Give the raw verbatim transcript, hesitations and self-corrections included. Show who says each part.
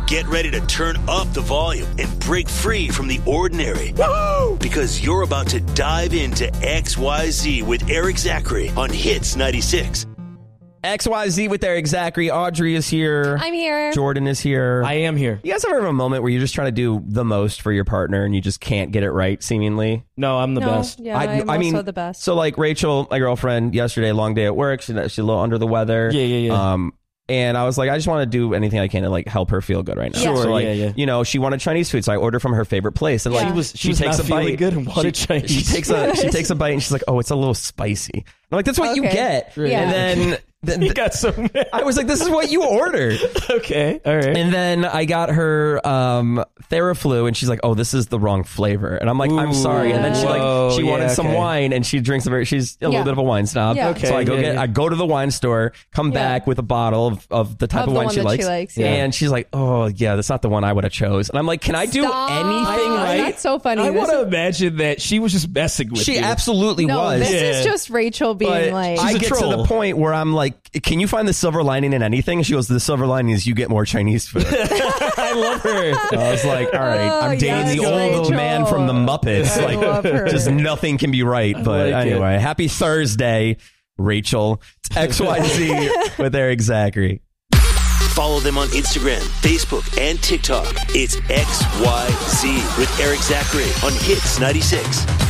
Speaker 1: Get ready to turn up the volume and break free from the ordinary. Woo! Because you're about to dive into X Y Z with Eric Zachary on Hits ninety-six.
Speaker 2: X Y Z with Eric Zachary. Audrey is here.
Speaker 3: I'm here.
Speaker 2: Jordan is here.
Speaker 4: I am here.
Speaker 2: You guys ever have a moment where you're just trying to do the most for your partner and you just can't get it right, seemingly?
Speaker 4: No, I'm the
Speaker 3: no,
Speaker 4: best.
Speaker 3: Yeah, I, I'm
Speaker 2: I
Speaker 3: also
Speaker 2: mean,
Speaker 3: the best.
Speaker 2: So, like, Rachel, my girlfriend, yesterday, long day at work. She, she's a little under the weather.
Speaker 4: Yeah, yeah, yeah.
Speaker 2: Um, and I was like, I just want to do anything I can to, like, help her feel good right now.
Speaker 3: Sure,
Speaker 2: so, like,
Speaker 4: yeah, yeah.
Speaker 2: you know, she wanted Chinese food, so I ordered from her favorite place. And, like,
Speaker 3: Yeah.
Speaker 4: She was, she,
Speaker 2: she
Speaker 4: was
Speaker 2: takes
Speaker 4: not
Speaker 2: a
Speaker 4: feeling
Speaker 2: bite.
Speaker 4: good and wanted
Speaker 2: she,
Speaker 4: Chinese.
Speaker 2: she takes a she takes a bite and she's like, oh, it's a little spicy. I'm like, that's what you
Speaker 3: Okay.
Speaker 2: get.
Speaker 3: Yeah.
Speaker 2: And then... then
Speaker 4: You got so mad.
Speaker 2: I was like, this is what you ordered.
Speaker 4: Okay, all right.
Speaker 2: And then I got her um, Theraflu, and she's like, "Oh, this is the wrong flavor." And I'm like, "I'm sorry." And then she
Speaker 4: Whoa,
Speaker 2: like she
Speaker 4: yeah,
Speaker 2: wanted some
Speaker 4: okay.
Speaker 2: wine, and she drinks a very. She's a
Speaker 3: Yeah.
Speaker 2: little bit of a wine snob.
Speaker 3: Yeah.
Speaker 4: Okay,
Speaker 2: So I go
Speaker 4: yeah,
Speaker 2: get
Speaker 4: yeah.
Speaker 2: I go to the wine store, come
Speaker 3: Yeah.
Speaker 2: back with a bottle of, of the type
Speaker 3: Of
Speaker 2: of,
Speaker 3: the
Speaker 2: wine
Speaker 3: one
Speaker 2: she
Speaker 3: that she
Speaker 2: likes.
Speaker 3: likes, yeah.
Speaker 2: And she's like, "Oh, yeah, that's not the one I would have chose." And I'm like, "Can I do
Speaker 3: Stop.
Speaker 2: anything right?"
Speaker 3: That's so funny.
Speaker 4: I
Speaker 3: This
Speaker 4: want to
Speaker 3: is-
Speaker 4: imagine that she was just messing with
Speaker 2: She
Speaker 4: you.
Speaker 2: absolutely
Speaker 3: no,
Speaker 2: was.
Speaker 3: this
Speaker 4: Yeah.
Speaker 3: is just Rachel being
Speaker 2: But
Speaker 3: like,
Speaker 2: I
Speaker 4: She's a
Speaker 2: get to
Speaker 4: troll.
Speaker 2: the point where I'm like, "Can you find the silver lining in anything?" She goes, "The silver lining is you get more Chinese food."
Speaker 4: I love her.
Speaker 2: I was like, all right,
Speaker 3: Oh,
Speaker 2: I'm dating
Speaker 3: yes,
Speaker 2: the old
Speaker 3: Rachel.
Speaker 2: man from the Muppets.
Speaker 3: I
Speaker 2: Like,
Speaker 3: love her.
Speaker 2: just nothing can be right. But
Speaker 4: like it.
Speaker 2: anyway, happy Thursday, Rachel. It's X Y Z with Eric Zachary.
Speaker 1: Follow them on Instagram, Facebook, and TikTok. It's X Y Z with Eric Zachary on Hits ninety-six.